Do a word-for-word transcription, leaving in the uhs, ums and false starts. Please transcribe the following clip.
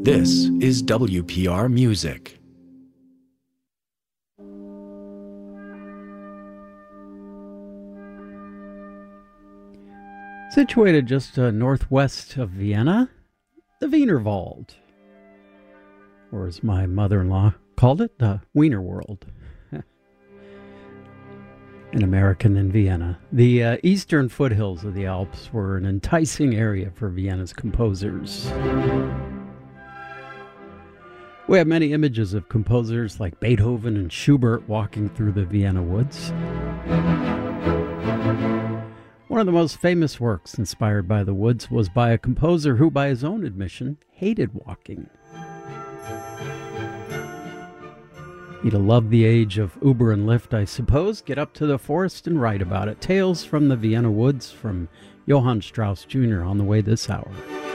This is W P R Music. Situated just uh, northwest of Vienna, the Wienerwald, or as my mother-in-law called it, the Wiener World. An American in Vienna. The uh, eastern foothills of the Alps were an enticing area for Vienna's composers. We have many images of composers like Beethoven and Schubert walking through the Vienna woods. One of the most famous works inspired by the woods was by a composer who, by his own admission, hated walking. He'd have loved the age of Uber and Lyft, I suppose. Get up to the forest and write about it. Tales from the Vienna Woods from Johann Strauss Junior on the way this hour.